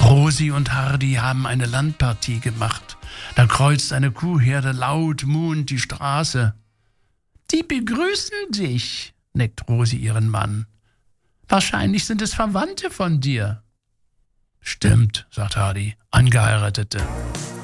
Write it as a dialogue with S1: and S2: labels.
S1: Rosi und Hardy haben eine Landpartie gemacht. Da kreuzt eine Kuhherde laut muhend die Straße. »Die begrüßen dich«, neckt Rosi ihren Mann. »Wahrscheinlich sind es Verwandte von dir.« »Stimmt«, sagt Hardy, »Angeheiratete.«